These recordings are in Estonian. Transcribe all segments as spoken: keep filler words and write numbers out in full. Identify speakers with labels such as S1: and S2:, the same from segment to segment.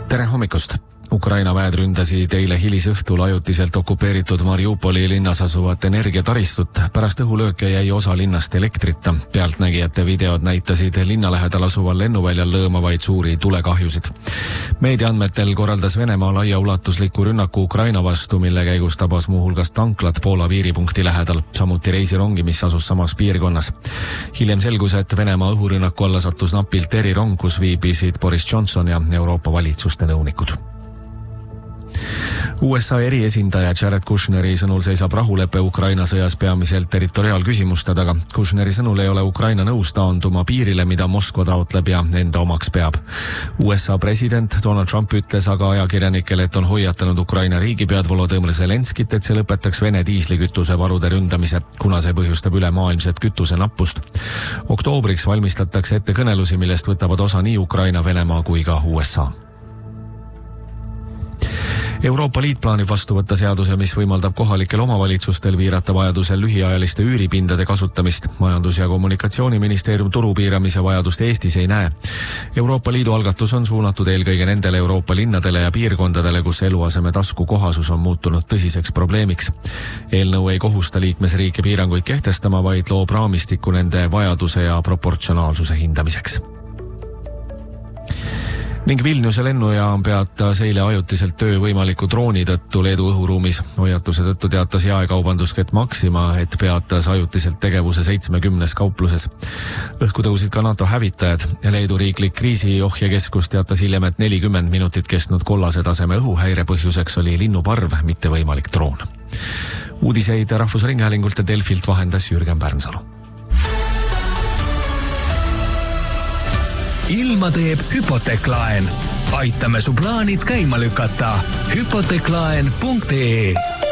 S1: Tere hommikust! Ukraina väed ründasid eile hilisõhtul ajutiselt okupeeritud Mariupoli linnas asuvat energiataristut. Pärast õhulööke jäi osa linnast elektrita. Pealtnägijate videod näitasid linna lähedal asuval lennuväljal lõõmavaid suuri tulekahjusid. Meedia andmetel korraldas Venemaa laiaulatusliku rünnaku Ukraina vastu, mille käigus tabas muuhulgas tanklat Poola piiripunkti lähedal, samuti reisirongi, mis asus samas piirkonnas. Hiljem selgus, et Venemaa õhurünnaku alla sattus napilt erirong, kus viibisid Boris Johnson ja Euroopa valitsuste nõunikud. U S A eriesindaja Jared Kushneri sõnul seisab rahulepe Ukraina sõjas peamiselt territoriaalküsimuste taga. Kushneri sõnul ei ole Ukraina nõus taanduma piirile, mida Moskva taotleb ja enda omaks peab. U S A president Donald Trump ütles aga ajakirjanikele, et on hoiatanud Ukraina riigipead Volodõmõr Zelenskit, et see lõpetaks Vene diislikütuse varude ründamise, kuna see põhjustab ülemaailmset kütuse nappust. Oktoobriks valmistatakse ette kõnelusi, millest võtavad osa nii Ukraina, Venemaa kui ka U S A. Euroopa Liit plaanib vastu võtta seaduse, mis võimaldab kohalikel omavalitsustel piirata vajadusel lühiajaliste üüripindade kasutamist. Majandus- ja kommunikatsiooniministeerium turupiiramise vajadust Eestis ei näe. Euroopa Liidu algatus on suunatud eelkõige nendele Euroopa linnadele ja piirkondadele, kus eluaseme tasku kohasus on muutunud tõsiseks probleemiks. Eelnõu ei kohusta liikmesriike piiranguid kehtestama, vaid loob raamistiku nende vajaduse ja proportsionaalsuse hindamiseks. Ning Vilniuse lennujaam peatas eile ajutiselt töö võimaliku drooni tõttu Leedu õhuruumis. Hoiatuse tõttu teatas jaekaubanduskett Maxima, et peatas ajutiselt tegevuse seitsmekümnes kaupluses. Õhku tõusid ka NATO hävitajad. Leedu riiklik kriisiohjekeskus teatas hiljem, et nelikümmend minutit kestnud kollase taseme õhuhäire põhjuseks oli linnuparv, mitte võimalik droon. Uudiseid Rahvusringhäälingult ja Delfilt vahendas Jürgen Pärnsalu.
S2: Ilma teeb hüpoteeklaen. Aitame su plaanid käima lükata. hüpoteeklaen punkt ee.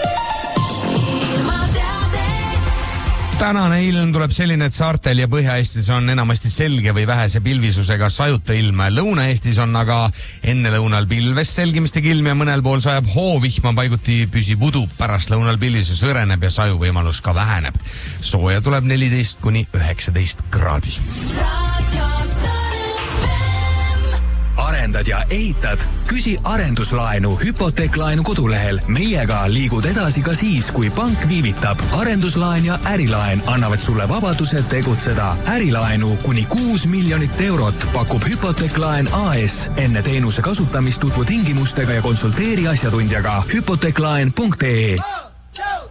S3: Tänane ilm tuleb selline, et saartel ja Põhja-Eestis on enamasti selge või vähese pilvisusega sajuta ilm. Lõuna-Eestis on aga enne lõunal pilves selgimistega ilm ja mõnel pool sajab hoovihma, paiguti püsib udu. Pärast lõunal pilvisus õreneb ja saju võimalus ka väheneb. Sooja tuleb neliteist kuni üheksateist kraadi.
S2: Arendad ja ehitad? Küsi arenduslaenu hüpoteeklaenu kodulehel. Meiega liigud edasi ka siis, kui pank viivitab. Arenduslaen ja ärilaen annavad sulle vabaduse tegutseda. Ärilaenu kuni kuus miljonit eurot pakub hüpoteeklaen A S. Enne teenuse kasutamist tutvu tingimustega ja konsulteeri asjatundjaga. hüpoteeklaen punkt ee.